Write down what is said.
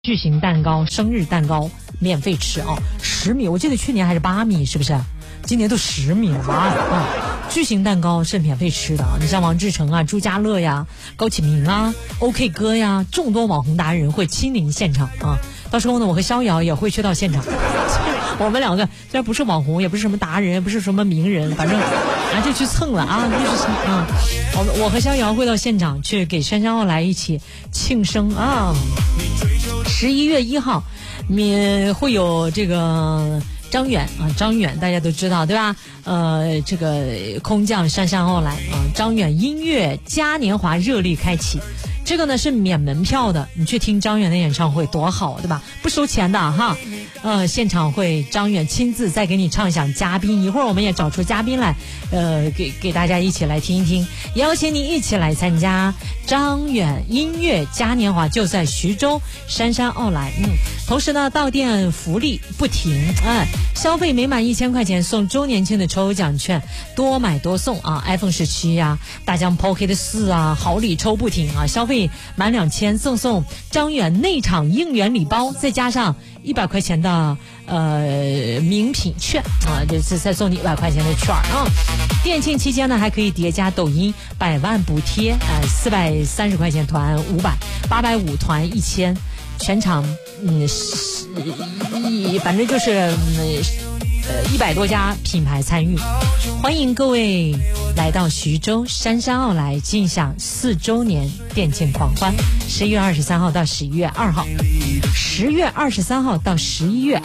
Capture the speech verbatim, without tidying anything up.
巨型蛋糕、生日蛋糕免费吃啊，十米，我记得去年还是八米，是不是？今年都十米了啊！巨型蛋糕是免费吃的啊，你像王志成啊、朱家乐呀、高启明啊、OK 哥呀，众多网红达人会亲临现场啊。到时候呢，我和逍遥也会去到现场。我们两个虽然不是网红，也不是什么达人，也不是什么名人，反正啊就去蹭了啊，就是啊。我我和逍遥会到现场去给珊珊奥莱一起庆生啊。十一月一号，你会有这个张远啊，张远大家都知道对吧？呃，这个空降珊珊奥莱啊，张远音乐嘉年华热力开启。这个呢是免门票的，你去听张远的演唱会多好，对吧？不收钱的哈。呃，现场会张远亲自再给你唱响嘉宾，一会儿我们也找出嘉宾来，呃，给给大家一起来听一听，邀请你一起来参加张远音乐嘉年华，就在徐州珊珊奥莱。嗯，同时呢，到店福利不停，哎，消费每满一千块钱送周年庆的抽奖券，多买多送啊 ！iPhone 十七呀，大疆 Pocket 四啊，好礼抽不停啊！消费满两千赠送张远内场应援礼包，再加上一百块钱的呃名品券啊，就是再送你一百块钱的券啊。店庆期间呢，还可以叠加抖音百万补贴，呃，四百三十块钱团五百，八百五团一千，全场嗯一反正就是嗯呃一百多家品牌参与，欢迎各位来到徐州珊珊奥莱尽享四周年店庆狂欢，十一月二十三号到十一月二号，十月二十三号到十一月